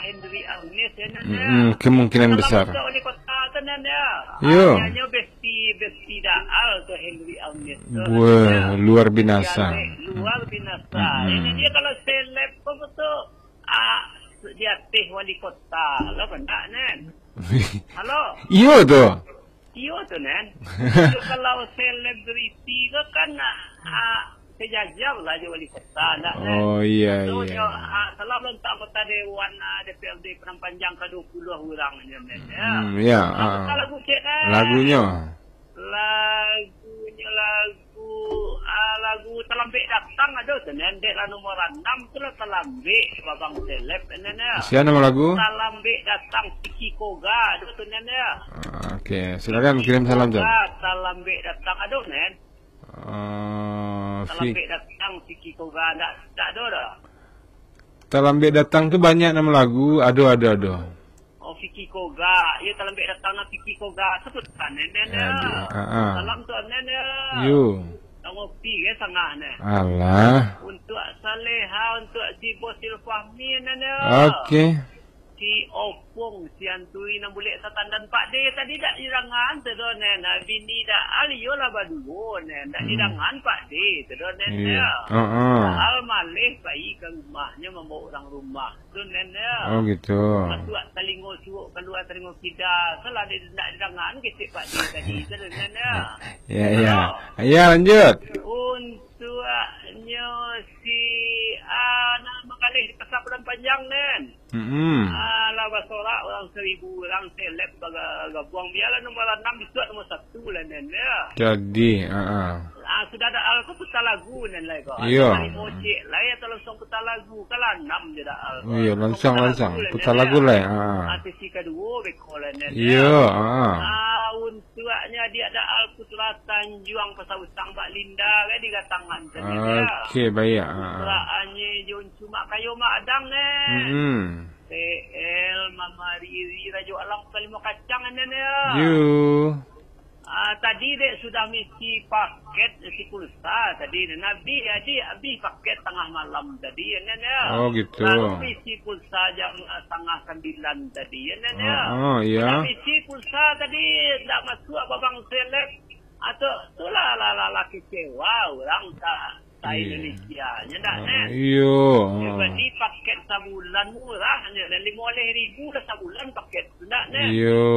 Henry Agnes ya. Kemungkinan besar. Wali kota tenan ya. Yo. Hanya besti daal ke Henry Agnes. Wah, luar binasa. Luar binasa. Ini dia kalau seleb apa tu? Dia teh wali kota. Lo benar nen. Halo. Iyo tu. Iyo tu nen. Kalau selebriti ke kan sejajah lah dia wali kota nak nen. Oh iya So, iya. salam letak anggota Dewan DPRD Penang Panjang ke 20 orang nen. Ya. Apa lagu cik nen? Lagunya. Lagu Telambik Datang ada tu nen. Dek lah nombor 6 tu lah Telambik babang seleb nen ya. Siapa nama lagu? Telambik Datang Siki Koga ada tu nen ya. Okey, silakan kirim salam jam. Telambik Datang ada nen. Telambik Datang Siki Koga tak ada dah. Telambik Datang tu banyak nama lagu, ada. Oh, Fiki Koga. Ya, Telambik Datang nak Fiki Koga sebutkan nen ya. Salam tu nen ya. Yo. Ngopi ke sangat nen. Alah. Untuk Saleha, untuk si Bosil Fahmi nen ya. Okey. Si Opung, si Antui nang boleh satandan Pak D tadi tak dirangan tu nen. Bini dah alio lah badu nen. Tak dirangan Pak D tu nen ya. Hal malih bayi ke rumahnya membawa orang rumah tu nen ya. Oh gitu. Masuk telingo suuk keluar telingo kita. Salah dia nak dirangan kecik Pak D tadi tu nen ya. Ya. Ya lanjut. Untuknya si nama kali di Pasar Penang Panjang nen. Lawa sorak orang 1000 orang seleb buang biarlah nombor 6 disuat nombor 1 lah nen ya. Jadi, Sudah ada alko putar lagu nen lah ko. Iya. Mocek lah ya langsung putar lagu kalau 6 je dah alko. Iya, langsung putar lagu lah. Sesi kedua beko lah nen. Iya, Untuknya dia ada alko Tanjuang Pasar Usang Bak Linda kan di gatangan tadi ya. Okey, baik. Untuknya Jon cuma kayu madang nen. TL Mama Riri Rajo Alang Kalimo Kacang nen ya. You. Tadi dek sudah misi paket si pulsa tadi Nabi abi paket tengah malam tadi nen ya. Oh gitu. Lalu misi pulsa jam 8:30 tadi nen ya. Oh iya. Misi pulsa tadi tak masuk babang seleb atau itulah kecewa orang tak Indonesia nya dak nen. Iyo. Jadi paket sebulan murah hanya 5,000 dah sebulan paket sudah nen. Iyo.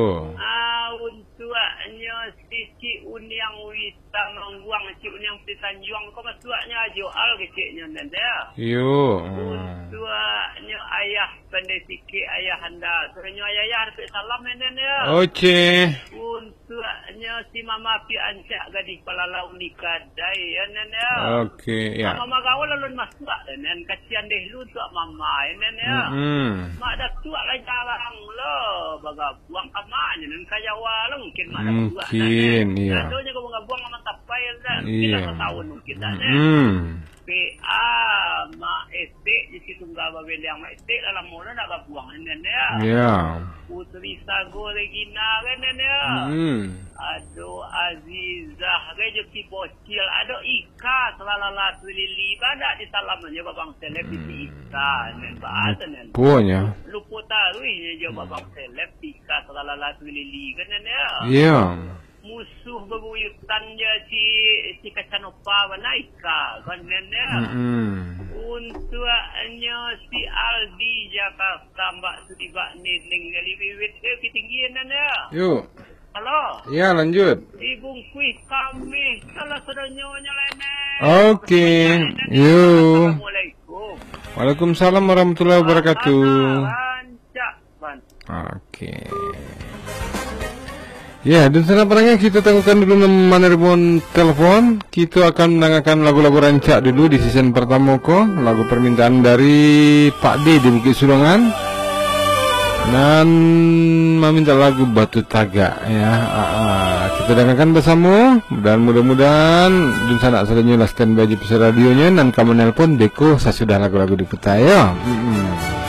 Untuknya si Uniang Wita Mangguang si Uniang si Tanjuang kau masuknya jual keciknya nen dia. Iyo. Untuknya ayah pandai sikit ayah anda. Sebenarnya ayah harus salam nen dia. Okey. Untuknya si Mama Pi Ancak gadis Palalau nikah dai nen dia. Okey, ya. Mama gaul lalu masuk nen kasihan deh lu tu mama nen ya. Mak dah tua lah jarang lo baga buang kamanya nen kaya wala mungkin mak dah tua. Mungkin, iya. Adonya kau buang sama tapai dah. Iya. Kita tahun mungkin dah nen. PA mak estek di situ tunggal babel yang mak estek dalam mono nak buang nen ya. Ya. Putri Sago Regina kan nen ya. Aduh Azizah rezeki bocil. Aduh Ika selalala Lili pada di salamnya babang selebriti Ika nen bahasa nen. Punya. Lupa taruhnya je babang seleb Ika selalala Lili kan nen ya. Ya. Musuh bebuyutan je si Kacanopa warna Ika kan nen ya. Untuknya si Aldi Jakarta Mbak Sudiba Nining dari Wiwit ketinggian nen ya. Yuk. Halo. Ya, lanjut. Ibungkuih kami salah saudaranya lainnya. Okey. Yuk. Assalamualaikum. Waalaikumsalam warahmatullahi wabarakatuh. Rancak, Ban. Okey. Ya, dan sana barangnya kita tangguhkan dulu menerima telepon. Kita akan mendengarkan lagu-lagu rancak dulu di season pertama ko. Lagu permintaan dari Pak D di Bukit Sulungan. Dan meminta lagu Batu Tagak ya. Kita dengarkan bersama dan mudah-mudahan dan sana saja lah standby di radionya dan kamu nelpon Deko sesudah lagu-lagu di kita ya.